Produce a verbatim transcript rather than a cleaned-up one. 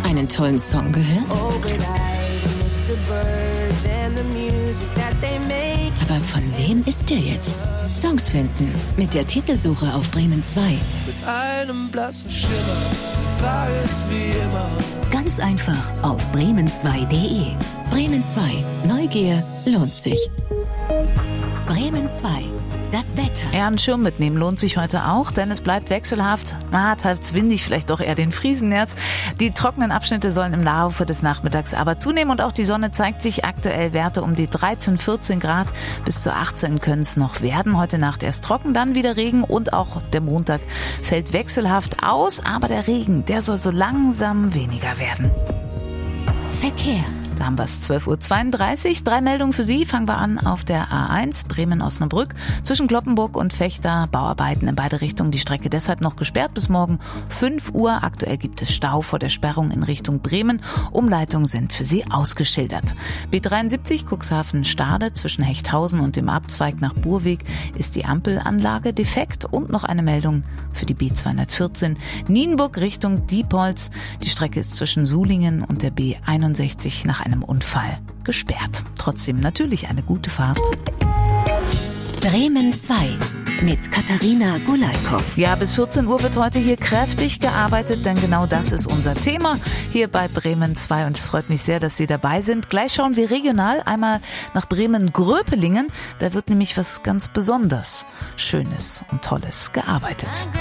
Einen tollen Song gehört? Aber von wem ist der jetzt? Songs finden mit der Titelsuche auf Bremen zwei. Mit einem blassen Schimmer, die Frage ist wie immer. Ganz einfach auf bremen zwei punkt de. Bremen zwei. Neugier lohnt sich. Bremen zwei. Das Wetter. Ja, einen Schirm mitnehmen lohnt sich heute auch, denn es bleibt wechselhaft. Ah, teils windig, vielleicht doch eher den Friesennerz. Die trockenen Abschnitte sollen im Laufe des Nachmittags aber zunehmen und auch die Sonne zeigt sich. Aktuell Werte um die dreizehn, vierzehn Grad. Bis zu achtzehn können es noch werden. Heute Nacht erst trocken, dann wieder Regen und auch der Montag fällt wechselhaft aus. Aber der Regen, der soll so langsam weniger werden. Verkehr. Da haben wir es, zwölf Uhr zweiunddreißig. Drei Meldungen für Sie. Fangen wir an auf der A eins, Bremen-Osnabrück. Zwischen Cloppenburg und Vechta Bauarbeiten in beide Richtungen. Die Strecke deshalb noch gesperrt bis morgen fünf Uhr. Aktuell gibt es Stau vor der Sperrung in Richtung Bremen. Umleitungen sind für Sie ausgeschildert. B dreiundsiebzig, Cuxhaven-Stade. Zwischen Hechthausen und dem Abzweig nach Burweg ist die Ampelanlage defekt. Und noch eine Meldung für die B zweihundertvierzehn. Nienburg Richtung Diepholz. Die Strecke ist zwischen Sulingen und der B einundsechzig nach einem Unfall gesperrt. Trotzdem natürlich eine gute Fahrt. Bremen zwei mit Katharina Gulaikow. Ja, bis vierzehn Uhr wird heute hier kräftig gearbeitet, denn genau das ist unser Thema hier bei Bremen zwei und es freut mich sehr, dass Sie dabei sind. Gleich schauen wir regional einmal nach Bremen-Gröpelingen. Da wird nämlich was ganz besonders Schönes und Tolles gearbeitet.